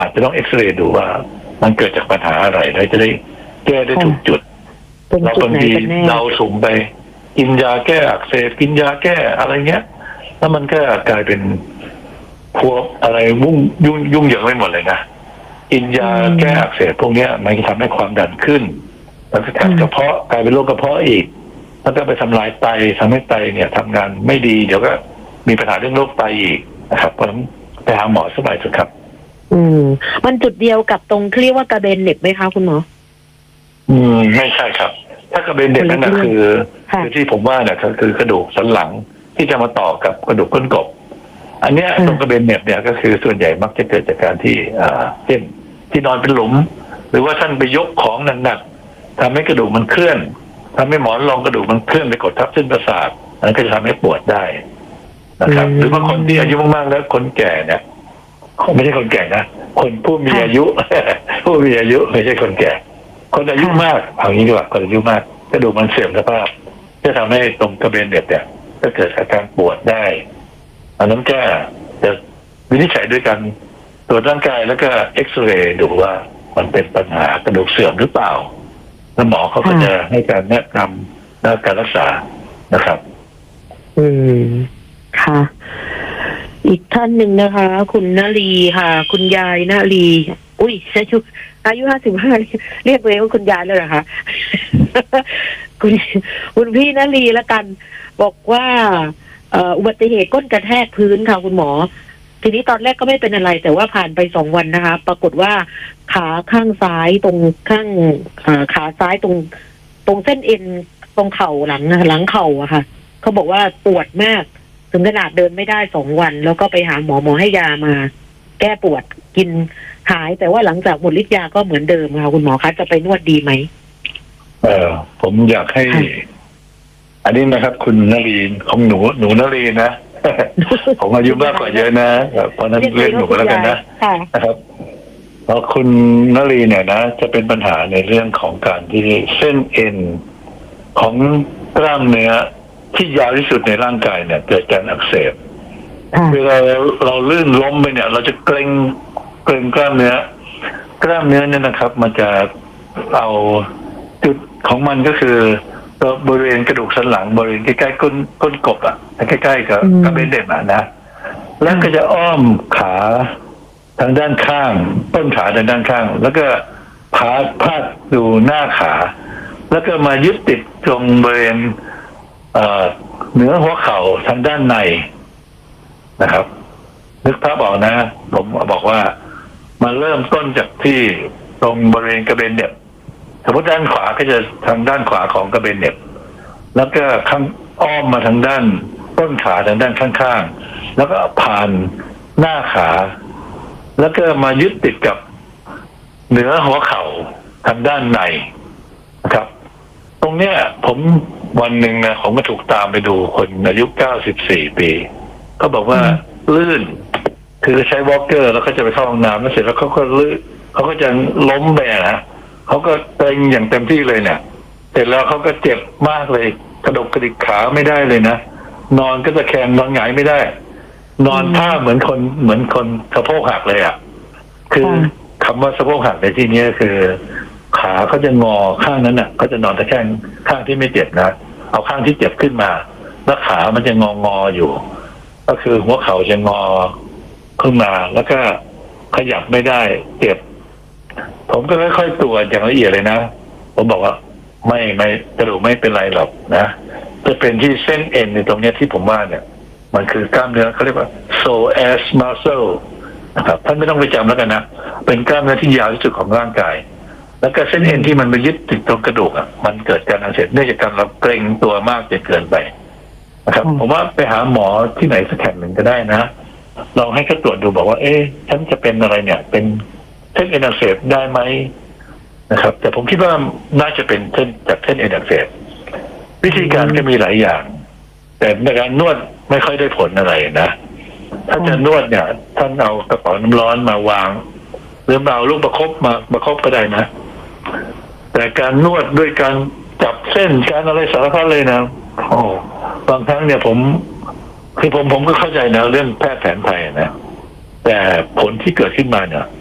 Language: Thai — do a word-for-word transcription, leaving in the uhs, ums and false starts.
อาจจะต้องเอ็กซเรย์ดูว่ามันเกิดจากปัญหาอะไรเราจะได้แก้ได้ถูกจุดเราบางทีเราสุ่มไปกินยาแก้อักเสบกินยาแก้อะไรเงี้ยแล้วมันก็กลายเป็นพวกอะไรวุ่งยุ่งยุ่งเหยิงไปหมดเลยนะกินยาแก้อักเสบพวกเนี้ยมันจะทำให้ความดันขึ้นแล้วก็กัดกระเพาะกลายเป็นโรคกระเพาะอีกแล้วก็ไปทำลายไตทำให้ไตเนี่ยทำงานไม่ดีเดี๋ยวก็มีปัญหาเรื่องโรคไตอีกนะครับเพราะฉะนั้นไปหาหมอสักหน่อยเถอะครับอืมมันจุดเดียวกับตรงเรียกว่ากระเบนเหน็บไหมคะคุณหมออืมไม่ใช่ครับถ้ากระเบนเหน็บนั่นนะคือคือที่ผมว่าเนี่ยก็คือกระดูกสันหลังที่จะมาต่อกับกระดูกก้นกบอันเนี้ยตรงกระเบนเหน็บเนี่ยก็คือส่วนใหญ่มักจะเกิดจากการที่อ่าเช่นที่นอนเป็นหลุมหรือว่าท่านไปยกของหนักๆทำให้กระดูกมันเคลื่อนทำให้หมอนรองกระดูกมันเคลื่อนไปกดทับเส้นประสาทนั้นก็จะทำให้ปวดได้นะครับหรือบางคนที่อายุมากๆแล้วคนแก่เนี่ยไม่ใช่คนแก่นะคนผู้มีอายุ ผู้มีอายุไม่ใช่คนแก่คนอายุมากเอางี้ดีกว่าคนอายุมากกระดูกมันเสื่อมสภาพจะทำให้ตรงกระเบนเหน็บเนี่ยก็เกิดอาการปวดได้อันนั้นก็จะวินิจฉัยด้วยกันตรวจร่างกายแล้วก็เอ็กซเรย์ดูว่ามันเป็นปัญหากระดูกเสื่อมหรือเปล่าแล้วหมอเขาก็จะให้การแนะนำด้านการรักษานะครับอืมค่ะอีกท่านหนึ่งนะคะ คุณนลีค่ะคุณยายนลีอุ้ยอายุอายุห้าสิบห้าเรียกเลยว่าคุณยายเลยเหรอคะ คุณคุณพี่นลีละกันบอกว่าเอ่ออุบัติเหตุก้นกระแทกพื้นค่ะคุณหมอทีนี้ตอนแรกก็ไม่เป็นอะไรแต่ว่าผ่านไปสองวันนะคะปรากฏว่าขาข้างซ้ายตรงข้างขาซ้ายตรงตรงเส้นเอ็นตรงเข่าหลังหลังเข่าอะค่ะเขาบอกว่าปวดมากถึงขนาดเดินไม่ได้สองวันแล้วก็ไปหาหมอหมอให้ยามาแก้ปวดกินหายแต่ว่าหลังจากหมดฤทธิ์ยาก็เหมือนเดิมค่ะคุณหมอคะจะไปนวดดีไหมเออผมอยากให้อันนี้นะครับคุณนลีนของหนูหนูนลีนนะผมอายุมากกว่าเยอะนะเพราะนั้นเรียกหนูแล้วกันนะนะครับเพราะคุณนลีเนี่ยนะจะเป็นปัญหาในเรื่องของการที่เส้นเอ็นของกล้ามเนื้อที่ยาวที่สุดในร่างกายเนี่ยเกิดการอักเสบเวลาเราลื่นล้มไปเนี่ยเราจะเกร็งเกร็งกล้ามเนื้อกล้ามเนื้อเนี่ยนะครับ มันจะเอาจุดของมันก็คือบริเวณกระดูกสันหลังบริเวณใกล้ๆก้นก้นกบอ่ะใกล้ๆกับกระเบนเหน็บอ่ะนะแล้วก็จะอ้อมขาทางด้านข้างต้นขาทางด้านข้างแล้วก็พาดพาดดูหน้าขาแล้วก็มายึดติดตรงบริเวณเหนือหัวเข่าทางด้านในนะครับนึกภาพออกนะผมบอกว่ามาเริ่มต้นจากที่ตรงบริเวณกระเบนเหน็บสมมติด้านขวาก็จะทางด้านขวาของกระเบนเหน็บแล้วก็ข้างอ้อมมาทางด้านต้นขาทางด้านข้างๆแล้วก็ผ่านหน้าขาแล้วก็มายึดติดกับเหนือหัวเข่าทางด้านในนะครับตรงเนี้ยผมวันหนึ่งนะผมก็ถูกตามไปดูคนอายุเก้าสิบสี่ปีเขาบอกว่าลื่นคือใช้วอล์กเกอร์แล้วก็จะไปเข้าห้องน้ำแล้วเสร็จแล้วเขาก็ลื่นเขาก็จะล้มไปนะเขาก็เกร็งอย่างเต็มที่เลยเนี่ยเสร็จแล้วเขาก็เจ็บมากเลยกระดกกระดิกขาไม่ได้เลยนะนอนก็จะแข็งนอนหงายไม่ได้นอนท่าเหมือนคนเหมือนคนสะโพกหักเลยอ่ะคือคำว่าสะโพกหักในที่นี้คือขาเขาจะงอข้างนั้นน่ะเขาจะนอนตะแคงข้างที่ไม่เจ็บนะเอาข้างที่เจ็บขึ้นมาแล้วขามันจะงองออยู่ก็คือหัวเข่าจะงอขึ้นมาแล้วก็ขยับไม่ได้เจ็บผมก็ค่อยๆตรวจอย่างละเอียดเลยนะผมบอกว่าไม่ไม่กระดูกไม่เป็นไรหรอกนะจะเป็นที่เส้นเอ็นในตรงนี้ที่ผมว่าเนี่ยมันคือกล้ามเนื้อเขาเรียกว่า psoas muscle นะครับท่านไม่ต้องไปจำแล้วกันนะเป็นกล้ามเนื้อที่ยาวที่สุดของร่างกายแล้วก็เส้นเอ็นที่มันไปยึดติดตรงกระดูกอ่ะมันเกิดการอักเสบเนื่องจากการเราเกร็งตัวมากจนเกินไปนะครับผมว่าไปหาหมอที่ไหนสักแห่งหนึ่งก็ได้นะลองให้เขาตรวจดูบอกว่าเอ๊ะฉันจะเป็นอะไรเนี่ยเป็นเส้นเอ็นอักเสบได้ไหมนะครับแต่ผมคิดว่าน่าจะเป็นเส้นจากเส้นเอ็นอักเสบวิธีการก็มีหลายอย่าง แต่ในการนวดไม่ค่อยได้ผลอะไรนะถ้าจะนวดเนี่ยท่านเอากระเป๋าน้ำร้อนมาวางหรือเอาลูกประคบมาประคบก็ได้นะแต่การนวดด้วยการจับเส้นการอะไรสารพัดเลยนะโอ้บางครั้งเนี่ยผมคือผมผมก็เข้าใจนะเรื่องแพทย์แผนไทยนะแต่ผลที่เกิดขึ้นมาเนี่ย